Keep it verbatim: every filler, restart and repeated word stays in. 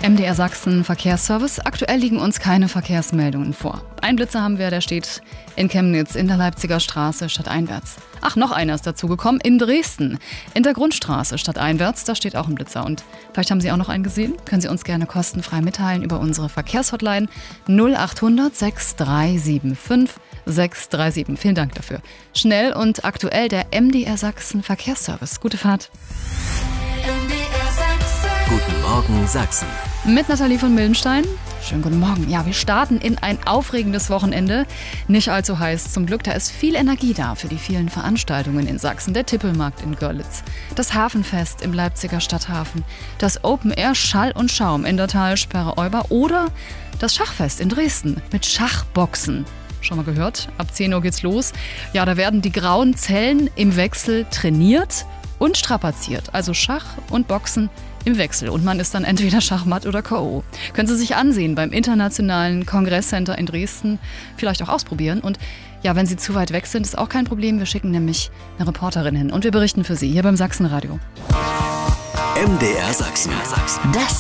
M D R Sachsen Verkehrsservice. Aktuell liegen uns keine Verkehrsmeldungen vor. Ein Blitzer haben wir, der steht in Chemnitz in der Leipziger Straße stadteinwärts. Ach, noch einer ist dazugekommen in Dresden. In der Grundstraße stadteinwärts, da steht auch ein Blitzer. Und vielleicht haben Sie auch noch einen gesehen. Können Sie uns gerne kostenfrei mitteilen über unsere Verkehrshotline null achthundert sechs drei sieben fünf sechs drei sieben. Vielen Dank dafür. Schnell und aktuell der M D R Sachsen Verkehrsservice. Gute Fahrt. Guten Morgen Sachsen. Mit Nathalie von Mildenstein. Schönen guten Morgen. Ja, wir starten in ein aufregendes Wochenende. Nicht allzu heiß zum Glück. Da ist viel Energie da für die vielen Veranstaltungen in Sachsen. Der Tippelmarkt in Görlitz, das Hafenfest im Leipziger Stadthafen, das Open Air Schall und Schaum in der Talsperre Euber oder das Schachfest in Dresden mit Schachboxen. Schon mal gehört? Ab zehn Uhr geht's los. Ja, da werden die grauen Zellen im Wechsel trainiert und strapaziert. Also Schach und Boxen im Wechsel. Und man ist dann entweder Schachmatt oder K O. Können Sie sich ansehen beim Internationalen Kongresscenter in Dresden. Vielleicht auch ausprobieren. Und ja, wenn Sie zu weit weg sind, ist auch kein Problem. Wir schicken nämlich eine Reporterin hin. Und wir berichten für Sie hier beim Sachsenradio. M D R Sachsen. Das